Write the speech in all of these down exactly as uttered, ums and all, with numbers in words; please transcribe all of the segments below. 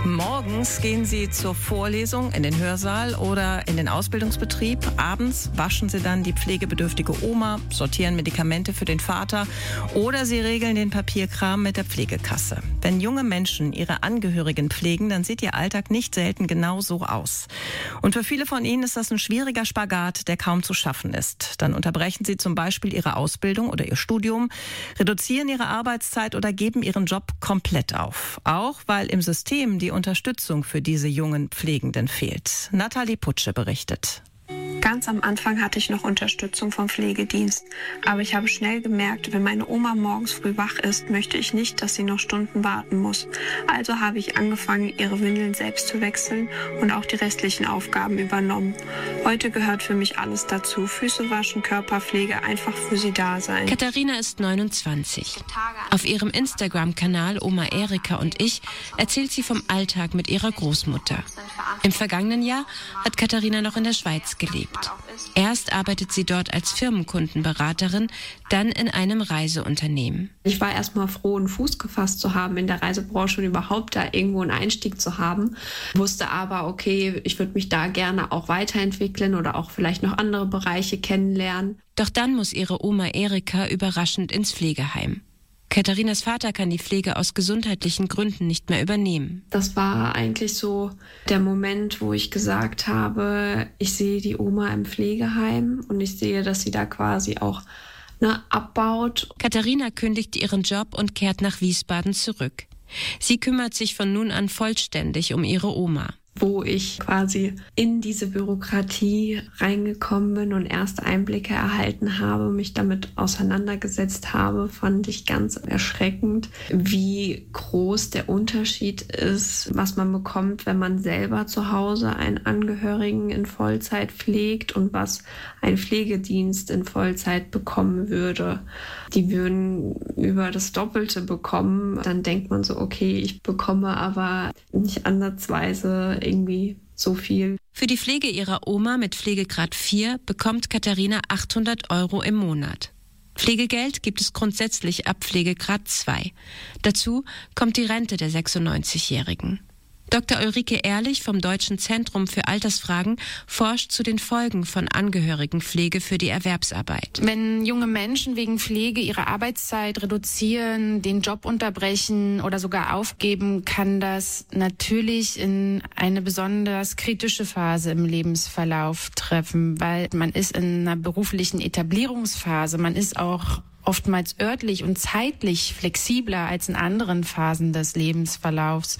Morgens gehen Sie zur Vorlesung in den Hörsaal oder in den Ausbildungsbetrieb. Abends waschen Sie dann die pflegebedürftige Oma, sortieren Medikamente für den Vater oder Sie regeln den Papierkram mit der Pflegekasse. Wenn junge Menschen ihre Angehörigen pflegen, dann sieht ihr Alltag nicht selten genau so aus. Und für viele von ihnen ist das ein schwieriger Spagat, der kaum zu schaffen ist. Dann unterbrechen sie zum Beispiel ihre Ausbildung oder ihr Studium, reduzieren ihre Arbeitszeit oder geben ihren Job komplett auf. Auch weil im System die Unterstützung für diese jungen Pflegenden fehlt. Nathalie Putsche berichtet. Ganz am Anfang hatte ich noch Unterstützung vom Pflegedienst. Aber ich habe schnell gemerkt, wenn meine Oma morgens früh wach ist, möchte ich nicht, dass sie noch Stunden warten muss. Also habe ich angefangen, ihre Windeln selbst zu wechseln und auch die restlichen Aufgaben übernommen. Heute gehört für mich alles dazu. Füße waschen, Körperpflege, einfach für sie da sein. Katharina ist neunundzwanzig. Auf ihrem Instagram-Kanal Oma Erika und ich erzählt sie vom Alltag mit ihrer Großmutter. Im vergangenen Jahr hat Katharina noch in der Schweiz gelebt. Erst arbeitet sie dort als Firmenkundenberaterin, dann in einem Reiseunternehmen. Ich war erstmal froh, einen Fuß gefasst zu haben in der Reisebranche und überhaupt da irgendwo einen Einstieg zu haben. Wusste aber, okay, ich würde mich da gerne auch weiterentwickeln oder auch vielleicht noch andere Bereiche kennenlernen. Doch dann muss ihre Oma Erika überraschend ins Pflegeheim. Katharinas Vater kann die Pflege aus gesundheitlichen Gründen nicht mehr übernehmen. Das war eigentlich so der Moment, wo ich gesagt habe, ich sehe die Oma im Pflegeheim und ich sehe, dass sie da quasi auch ne, abbaut. Katharina kündigt ihren Job und kehrt nach Wiesbaden zurück. Sie kümmert sich von nun an vollständig um ihre Oma. Wo ich quasi in diese Bürokratie reingekommen bin und erste Einblicke erhalten habe, mich damit auseinandergesetzt habe, fand ich ganz erschreckend, wie groß der Unterschied ist, was man bekommt, wenn man selber zu Hause einen Angehörigen in Vollzeit pflegt und was ein Pflegedienst in Vollzeit bekommen würde. Die würden über das Doppelte bekommen. Dann denkt man so, okay, ich bekomme aber nicht ansatzweise irgendwie so viel. Für die Pflege ihrer Oma mit Pflegegrad vier bekommt Katharina achthundert Euro im Monat. Pflegegeld gibt es grundsätzlich ab Pflegegrad zwei. Dazu kommt die Rente der sechsundneunzigjährigen. Doktor Ulrike Ehrlich vom Deutschen Zentrum für Altersfragen forscht zu den Folgen von Angehörigenpflege für die Erwerbsarbeit. Wenn junge Menschen wegen Pflege ihre Arbeitszeit reduzieren, den Job unterbrechen oder sogar aufgeben, kann das natürlich in eine besonders kritische Phase im Lebensverlauf treffen, weil man ist in einer beruflichen Etablierungsphase, man ist auch oftmals örtlich und zeitlich flexibler als in anderen Phasen des Lebensverlaufs.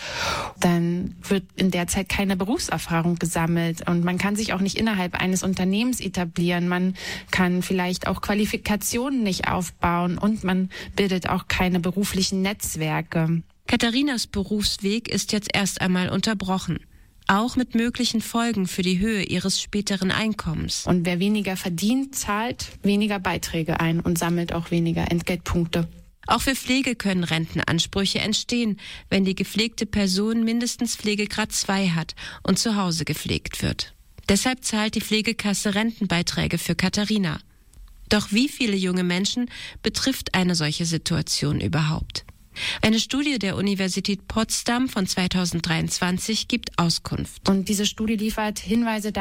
Dann wird in der Zeit keine Berufserfahrung gesammelt und man kann sich auch nicht innerhalb eines Unternehmens etablieren. Man kann vielleicht auch Qualifikationen nicht aufbauen und man bildet auch keine beruflichen Netzwerke. Katharinas Berufsweg ist jetzt erst einmal unterbrochen. Auch mit möglichen Folgen für die Höhe ihres späteren Einkommens. Und wer weniger verdient, zahlt weniger Beiträge ein und sammelt auch weniger Entgeltpunkte. Auch für Pflege können Rentenansprüche entstehen, wenn die gepflegte Person mindestens Pflegegrad zwei hat und zu Hause gepflegt wird. Deshalb zahlt die Pflegekasse Rentenbeiträge für Katharina. Doch wie viele junge Menschen betrifft eine solche Situation überhaupt? Eine Studie der Universität Potsdam von zweitausenddreiundzwanzig gibt Auskunft. Und diese Studie liefert Hinweise